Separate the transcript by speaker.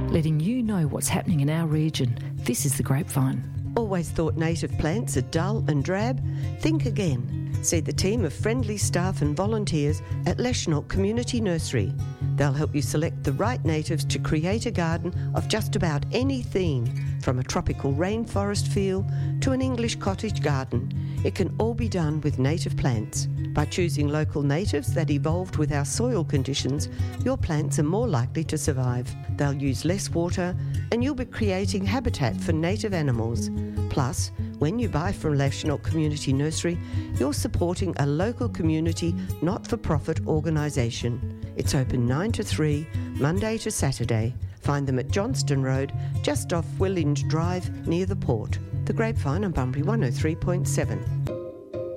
Speaker 1: letting you know what's happening in our region. This is The Grapevine.
Speaker 2: Always thought native plants are dull and drab? Think again. See the team of friendly staff and volunteers at Leschenault Community Nursery. They'll help you select the right natives to create a garden of just about any theme, from a tropical rainforest feel to an English cottage garden. It can all be done with native plants. By choosing local natives that evolved with our soil conditions, your plants are more likely to survive. They'll use less water and you'll be creating habitat for native animals. Plus, when you buy from Leschenault Community Nursery, you're supporting a local community not-for-profit organisation. It's open 9 to 3, Monday to Saturday. Find them at Johnston Road, just off Willings Drive, near the port. The Grapevine on Bunbury 103.7.